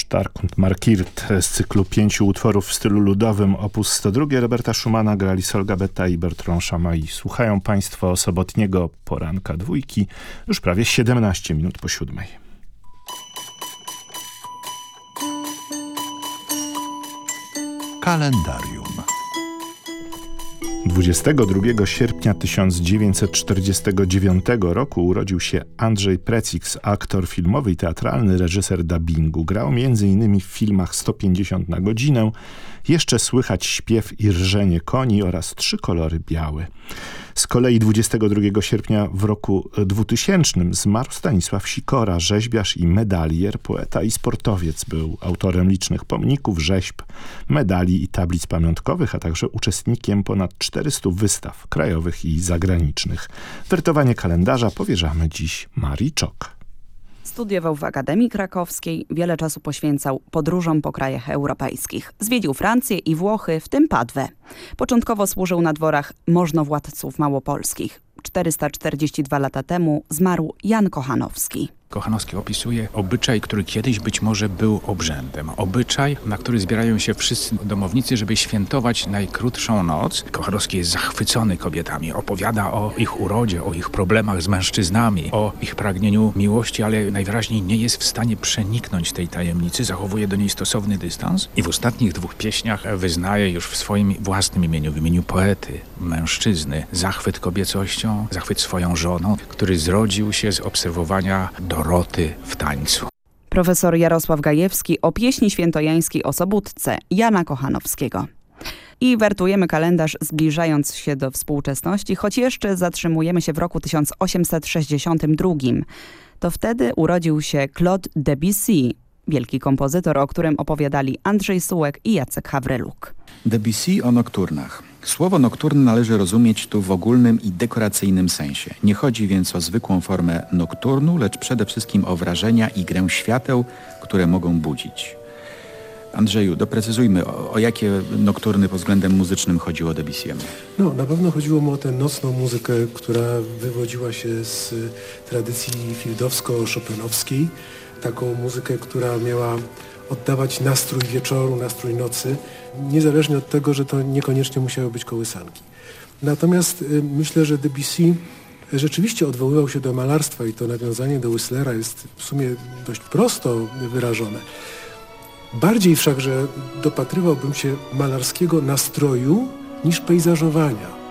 Stark und Markirt z cyklu 5 utworów w stylu ludowym op. 102 Roberta Schumana grali Sol Gabetta i Bertrand Chamaille. Słuchają Państwo sobotniego poranka dwójki, już prawie 17 minut po 7. Kalendarium. 22 sierpnia 1949 roku urodził się Andrzej Precix, aktor filmowy i teatralny, reżyser dubbingu. Grał m.in. w filmach 150 na godzinę, Jeszcze słychać śpiew i rżenie koni oraz 3 kolory białe. Z kolei 22 sierpnia w roku 2000 zmarł Stanisław Sikora, rzeźbiarz i medalier, poeta i sportowiec. Był autorem licznych pomników, rzeźb, medali i tablic pamiątkowych, a także uczestnikiem ponad 400 wystaw krajowych i zagranicznych. Wertowanie kalendarza powierzamy dziś Marii Czok. Studiował w Akademii Krakowskiej, wiele czasu poświęcał podróżom po krajach europejskich. Zwiedził Francję i Włochy, w tym Padwę. Początkowo służył na dworach możnowładców małopolskich. 442 lata temu zmarł Jan Kochanowski. Kochanowski opisuje obyczaj, który kiedyś być może był obrzędem. Obyczaj, na który zbierają się wszyscy domownicy, żeby świętować najkrótszą noc. Kochanowski jest zachwycony kobietami. Opowiada o ich urodzie, o ich problemach z mężczyznami, o ich pragnieniu miłości, ale najwyraźniej nie jest w stanie przeniknąć tej tajemnicy. Zachowuje do niej stosowny dystans i w ostatnich 2 pieśniach wyznaje już w swoim własnym imieniu, w imieniu poety, mężczyzny, zachwyt kobiecością, zachwyt swoją żoną, który zrodził się z obserwowania Doroty w tańcu. Profesor Jarosław Gajewski o pieśni świętojańskiej o Sobótce Jana Kochanowskiego. I wertujemy kalendarz, zbliżając się do współczesności, choć jeszcze zatrzymujemy się w roku 1862. To wtedy urodził się Claude Debussy, wielki kompozytor, o którym opowiadali Andrzej Sułek i Jacek Hawryluk. Debussy o nokturnach. Słowo nokturny należy rozumieć tu w ogólnym i dekoracyjnym sensie. Nie chodzi więc o zwykłą formę nokturnu, lecz przede wszystkim o wrażenia i grę świateł, które mogą budzić. Andrzeju, doprecyzujmy, o jakie nokturny pod względem muzycznym chodziło Debussy'emu. No, na pewno chodziło mu o tę nocną muzykę, która wywodziła się z tradycji fildowsko-chopinowskiej. Taką muzykę, która miała oddawać nastrój wieczoru, nastrój nocy, niezależnie od tego, że to niekoniecznie musiały być kołysanki. Natomiast myślę, że Debussy rzeczywiście odwoływał się do malarstwa i to nawiązanie do Whistlera jest w sumie dość prosto wyrażone. Bardziej wszakże dopatrywałbym się malarskiego nastroju niż pejzażowania.